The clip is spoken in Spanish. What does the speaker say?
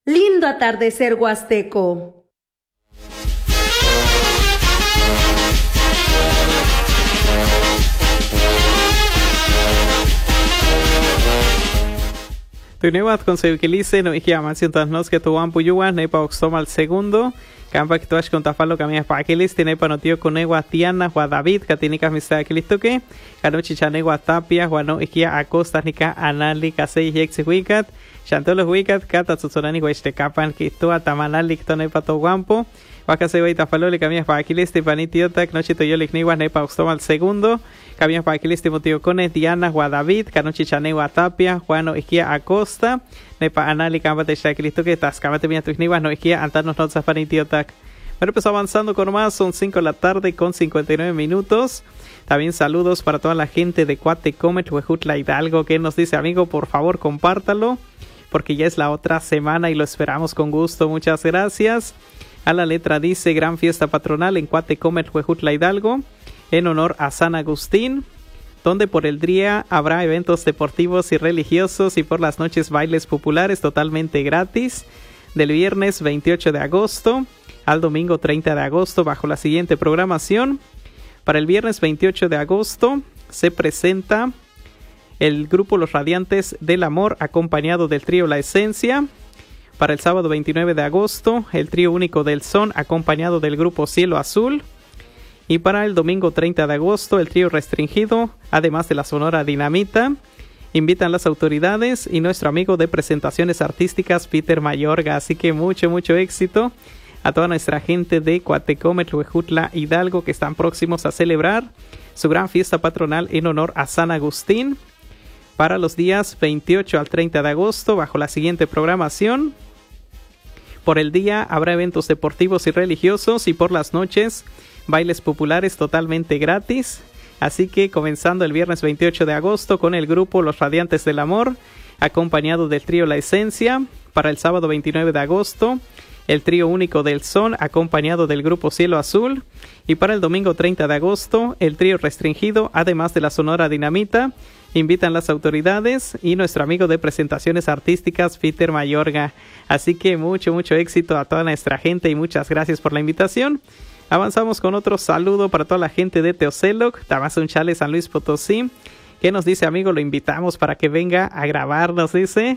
Lindo atardecer huasteco. Tunewat con Seukilice, no ikia mansión nos que tu wampu yuan, nepa oxtoma al segundo. Campa que tuash con tafalo camia pa aquilis, tiene panotio con egua Tiana, Juan David, Catinica Mista Aquilistoque, Canochi Chanegua Tapia, Juano Ikia Acosta, Nica Anali, Casey Yexi Wicat, Chantolos Wicat, Cata Tsutsonani, Hueste Capan, Kitua, Tamanali, Tonepa Toguampo, Wacase y tafalo le camia pa aquilis, Tipanitiotac, Nochi Toyolik Nigua, Nepa oxtoma al segundo. Camia pa aquilis, Timoteo Cone, Diana, Juan David, Canochi Chanegua Tapia, Juano Ikia Acosta, Nepa Anali, Campa de Shaquilistoque, Tascamate Miatuisnigua, no Ikia, Antanos Notzas Panitiotac. Bueno, pues avanzando con más, son 5 de la tarde con 59 minutos. También saludos para toda la gente de Cuatecomet, Huejutla Hidalgo, que nos dice, amigo, por favor, compártalo, porque ya es la otra semana y lo esperamos con gusto. Muchas gracias. A la letra dice, gran fiesta patronal en Cuatecomet, Huejutla Hidalgo, en honor a San Agustín, donde por el día habrá eventos deportivos y religiosos y por las noches bailes populares totalmente gratis, del viernes 28 de agosto al domingo 30 de agosto bajo la siguiente programación. Para el viernes 28 de agosto se presenta el grupo Los Radiantes del Amor acompañado del trío La Esencia. Para el sábado 29 de agosto el trío Único del Son acompañado del grupo Cielo Azul. Y para el domingo 30 de agosto el trío Restringido, además de la Sonora Dinamita. Invitan las autoridades y nuestro amigo de presentaciones artísticas Peter Mayorga. Así que mucho éxito a toda nuestra gente de Cuatecomet, Huejutla Hidalgo, que están próximos a celebrar su gran fiesta patronal en honor a San Agustín para los días 28 al 30 de agosto bajo la siguiente programación. Por el día habrá eventos deportivos y religiosos y por las noches bailes populares totalmente gratis. Así que comenzando el viernes 28 de agosto con el grupo Los Radiantes del Amor acompañado del trío La Esencia. Para el sábado 29 de agosto el trío Único del Son acompañado del grupo Cielo Azul. Y para el domingo 30 de agosto el trío Restringido, además de la Sonora Dinamita. Invitan las autoridades y nuestro amigo de presentaciones artísticas Peter Mayorga. Así que mucho éxito a toda nuestra gente y muchas gracias por la invitación. Avanzamos con otro saludo para toda la gente de Teoceloc, Tamazunchale, San Luis Potosí, que nos dice, amigo, lo invitamos para que venga a grabar, nos dice.